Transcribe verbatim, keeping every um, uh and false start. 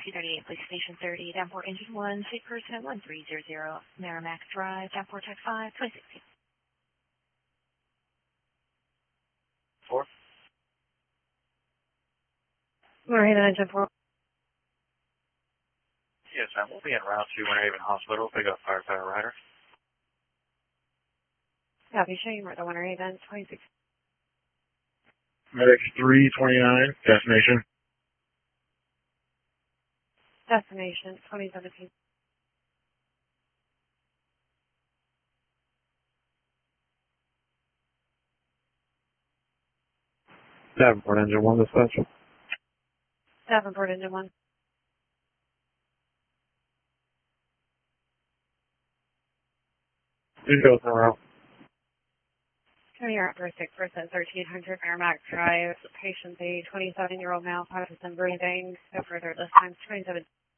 Rescue thirty-eight, Police Station thirty, Downport Engine one, State Person one three zero zero, Merrimack Drive, Downport Tech five, twenty sixteen. Four. Winter Haven Engine four. Yes, ma'am. We'll be en route to Winter Haven Hospital. Pick up firefighter rider. Copy, show you the Winter Haven, twenty sixteen. Medic three twenty-nine, destination. Destination, twenty seventeen. Davenport Engine one, dispatch. Davenport Engine one. Please go somewhere route. Coming here after six percent, thirteen hundred Merrimack Drive. Patient a twenty-seven-year-old male, conscious and breathing. No further this time, twenty-seven.